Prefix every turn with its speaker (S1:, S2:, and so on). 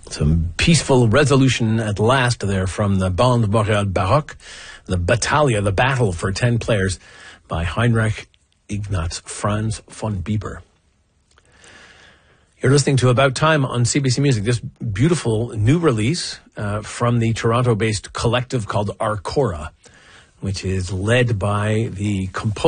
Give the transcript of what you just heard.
S1: Some peaceful resolution at last there from the Bande Boréale Baroque, the Battalia, the Battle for 10 Players by Heinrich Ignaz Franz von Bieber. You're listening to About Time on CBC Music. This beautiful new release from the Toronto-based collective called Arcora, which is led by the composer